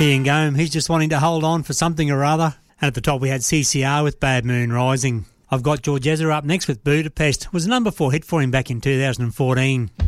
Ian Gome, he's just wanting to hold on for something or other. And at the top we had CCR with Bad Moon Rising. I've got George Ezra up next with Budapest. It was a number 4 hit for him back in 2014.